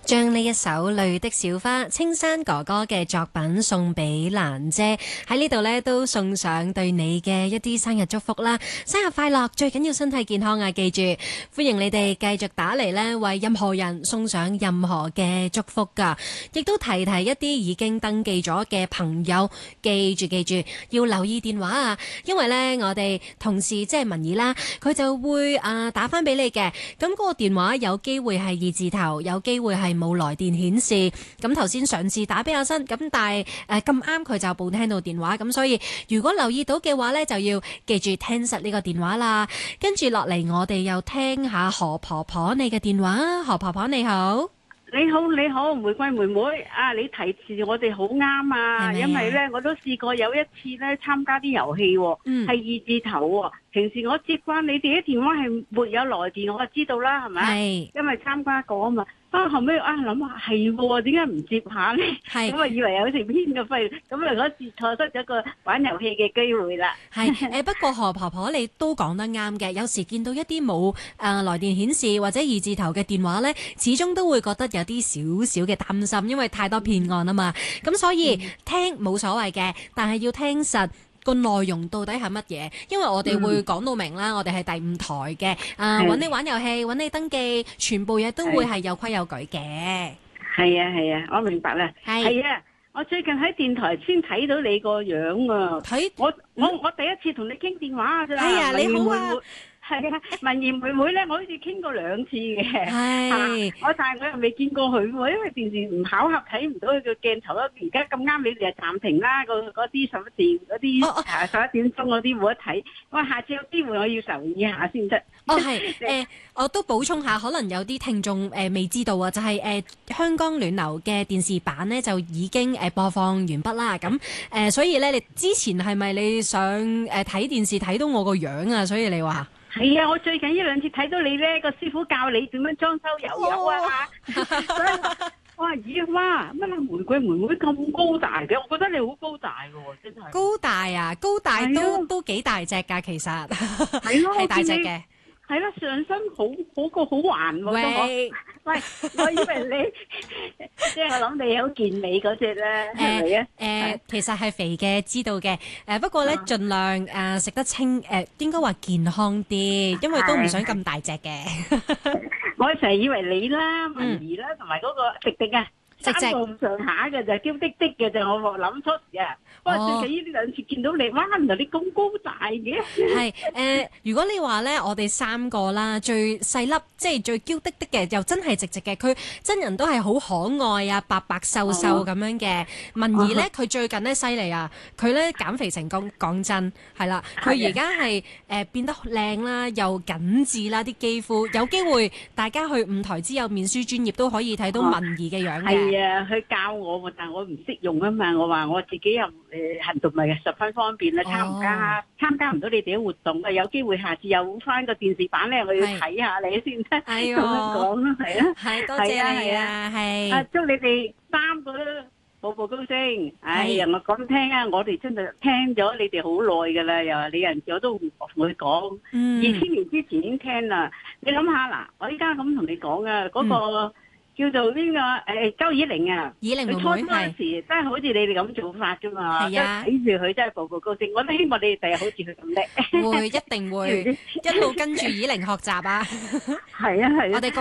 將呢一首《淚的小花》青山哥哥嘅作品送俾蘭姐，喺呢度呢都送上對你嘅一啲生日祝福啦！生日快樂，最緊要身體健康啊！記住，歡迎你哋繼續打嚟呢，為任何人送上任何嘅祝福噶，亦都提一啲已經登記咗嘅朋友，記住要留意電話啊！因為呢，我哋同事即係文儀啦，佢就會打翻俾你嘅，咁嗰個電話有機會係2字頭，有機會係冇來電顯示。咁頭先上次打俾阿新，咁但係咁啱佢就冇聽到電話，咁所以如果留意到嘅話呢，就要記住聽實呢個電話啦。跟住落嚟，我哋又聽下何婆婆你嘅電話。何婆婆你好。 你好，玫瑰妹妹啊！你提示我哋好啱啊，因為咧我都試過有一次咧參加啲遊戲，係2字頭喎。平時我接慣你哋啲電話係沒有來電，我就知道啦，係咪？係，因為參加過啊嘛。後尾諗下係喎，點解唔接下呢？咁啊以為有時編嘅費，咁啊嗰次錯失咗個玩遊戲嘅機會啦。 不過何婆婆你都講得啱嘅，有時見到一啲冇來電顯示或者2字頭嘅電話呢，始終都會覺得有啲少少嘅擔心，因為太多騙案啊嘛。咁所以聽冇所謂嘅，但係要聽實個內容到底係乜嘢？因為我哋會講到明啦，我哋係第5台嘅，揾你玩遊戲，揾你登記，全部嘢都會係有規有矩嘅。 係啊，我明白啦。係啊，我最近喺電台先睇到你個樣啊！我第一次同你傾電話啫。係啊，你好啊。係啊，文儀妹妹咧，我好似傾過2次嘅。但係我又未見過佢喎，因為電視唔巧合睇唔到佢個鏡頭啦。而家咁啱你哋就暫停啦，嗰啲11點嗰啲11點鐘嗰啲冇得睇。我下次有機會我要留意下先得。 我都補充下，可能有啲聽眾未知道啊，就係香港暖流嘅電視版呢，就已經播放完畢啦。咁所以咧，你之前係咪你想睇電視睇到我個樣啊？所以你話？ 係啊，我最近呢2次睇到你咧，個師傅教你點樣裝修油油啊！我話咦哇，乜玫瑰妹妹咁高大嘅？我覺得你好高大嘅喎，真係。高大啊， 高大都幾大隻㗎，其實係咯， 係大隻嘅。 係啦，上身好個好橫喎。喂，我以為你即係我諗你好健美嗰隻咧，係咪啊？ 其實係肥嘅，知道嘅。不過咧，盡量食得清，應該話健康啲，因為都唔想咁大隻嘅。 我成日以為你啦、文儀啦，同埋嗰個迪迪啊。3個咁上下嘅就嬌滴滴嘅就我諗出嘅，不過最近呢2次見到你，哇！原來你咁高大嘅。 係如果你話咧，我哋3個啦，最細粒，即係最嬌滴滴嘅，又真係直直嘅，佢真人都係好可愛啊，白白瘦瘦咁樣嘅。文儀咧，佢最近咧犀利啊，佢咧減肥成功，講真係啦，佢而家係變得靚啦，又緊緻啦啲肌膚，有機會大家去5台之友面書專頁都可以睇到文儀嘅樣嘅。 係啊，佢教我，但係我唔識用啊嘛。我話我自己又行動咪十分方便啦，參加唔到你哋啲活動啊。有機會下次又翻個電視版咧，我要睇下你先得。咁樣講啦，係啊， 係多謝你啊，係。 祝你哋3個都步步高升。哎呀，我講聽啊，我哋真係聽咗你哋好耐㗎啦，又話你有陣時我都同佢講，2000年之前已經聽啦。你諗下嗱，我依家咁同你講啊，嗰個。叫做呢個周以玲啊，佢初初嗰時真係好似你哋咁做法啫嘛，即係睇住佢真係步步高升。我都希望你哋第日好似佢咁叻， 會一定會一路跟住以玲學習啊！ 係啊係啊， 我哋